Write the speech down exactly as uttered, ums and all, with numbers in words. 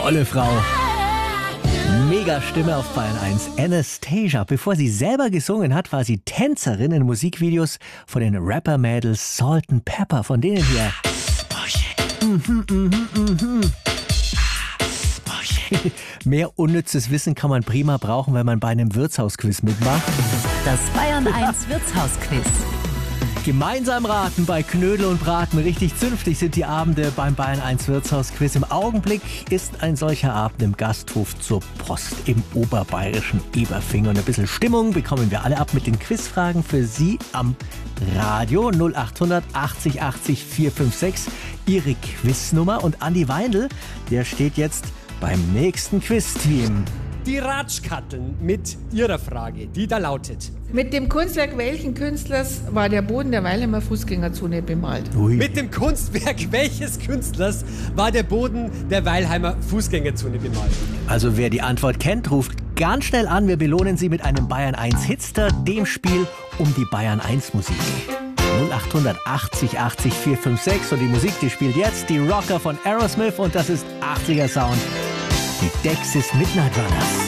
Tolle Frau. Mega Stimme auf Bayern eins. Anastasia. Bevor sie selber gesungen hat, war sie Tänzerin in Musikvideos von den Rapper-Mädels Salt and Pepper. Von denen hier. Mhm, mhm, mhm. Mehr unnützes Wissen kann man prima brauchen, wenn man bei einem Wirtshausquiz mitmacht. Das Bayern eins Wirtshausquiz. Gemeinsam raten bei Knödel und Braten. Richtig zünftig sind die Abende beim Bayern eins Wirtshausquiz. Im Augenblick ist ein solcher Abend im Gasthof zur Post im oberbayerischen Eberfing. Und ein bisschen Stimmung bekommen wir alle ab mit den Quizfragen für Sie am Radio. null acht hundert achtzig achtzig vier fünf sechs. Ihre Quiznummer. Und Andi Weindl, der steht jetzt beim nächsten Quiz-Team. Die Ratschkatteln mit ihrer Frage, die da lautet: Mit dem Kunstwerk welchen Künstlers war der Boden der Weilheimer Fußgängerzone bemalt? Ui. Mit dem Kunstwerk welches Künstlers war der Boden der Weilheimer Fußgängerzone bemalt? Also wer die Antwort kennt, ruft ganz schnell an. Wir belohnen Sie mit einem Bayern eins Hitster, dem Spiel um die Bayern eins Musik. null acht hundert achtzig achtzig vier fünf sechs und die Musik, die spielt jetzt die Rocker von Aerosmith und das ist achtziger Sound. Die Dexys Midnight Runners.